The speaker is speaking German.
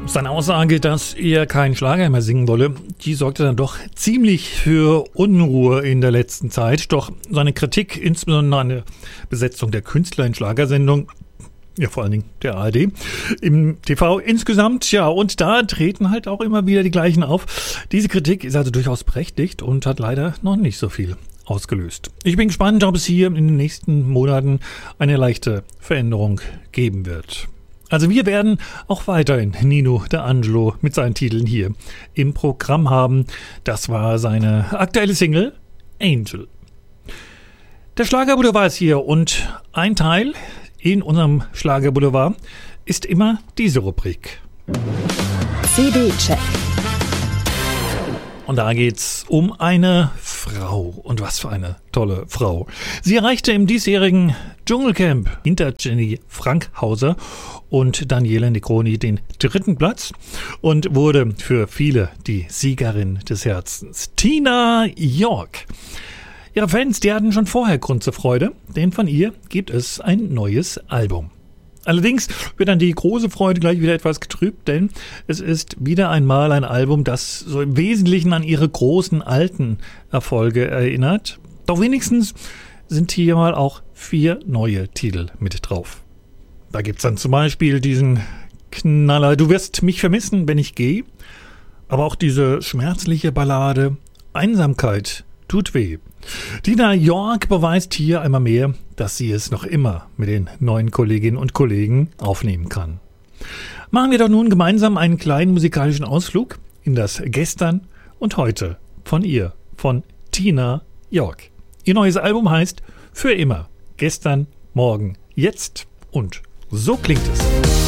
Seine Aussage, dass er keinen Schlager mehr singen wolle, die sorgte dann doch ziemlich für Unruhe in der letzten Zeit. Doch seine Kritik, insbesondere an der Besetzung der Künstler in Schlagersendungen, ja vor allen Dingen der ARD, im TV insgesamt, ja, und da treten halt auch immer wieder die gleichen auf. Diese Kritik ist also durchaus berechtigt und hat leider noch nicht so viel ausgelöst. Ich bin gespannt, ob es hier in den nächsten Monaten eine leichte Veränderung geben wird. Also wir werden auch weiterhin Nino D'Angelo mit seinen Titeln hier im Programm haben. Das war seine aktuelle Single Angel. Der Schlagerboulevard ist hier und ein Teil in unserem Schlagerboulevard ist immer diese Rubrik. CD-Check. Und da geht's um eine Frau. Und was für eine tolle Frau. Sie erreichte im diesjährigen Dschungelcamp hinter Jenny Frankhauser und Daniela Negroni den 3. Platz und wurde für viele die Siegerin des Herzens. Tina York. Ihre Fans, die hatten schon vorher Grund zur Freude, denn von ihr gibt es ein neues Album. Allerdings wird dann die große Freude gleich wieder etwas getrübt, denn es ist wieder einmal ein Album, das so im Wesentlichen an ihre großen alten Erfolge erinnert. Doch wenigstens sind hier mal auch 4 neue Titel mit drauf. Da gibt's dann zum Beispiel diesen Knaller Du wirst mich vermissen, wenn ich gehe, aber auch diese schmerzliche Ballade Einsamkeit tut weh. Tina York beweist hier einmal mehr, dass sie es noch immer mit den neuen Kolleginnen und Kollegen aufnehmen kann. Machen wir doch nun gemeinsam einen kleinen musikalischen Ausflug in das Gestern und Heute von ihr, von Tina York. Ihr neues Album heißt Für immer. Gestern, morgen, jetzt und so klingt es.